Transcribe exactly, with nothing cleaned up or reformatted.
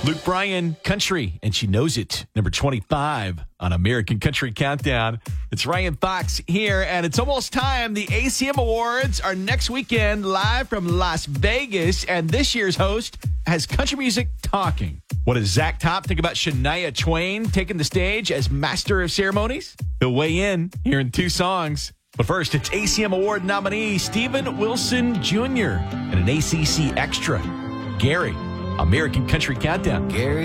Luke Bryan, Country, and She Knows It, number twenty-five on American Country Countdown. It's Ryan Fox here, and it's almost time. The A C M Awards are next weekend, live from Las Vegas, and this year's host has country music talking. What does Zach Top think about Shania Twain taking the stage as Master of Ceremonies? He'll weigh in here in two songs. But first, it's A C M Award nominee Steven Wilson Junior and an A C C Extra. Gary, American Country Countdown. Gary.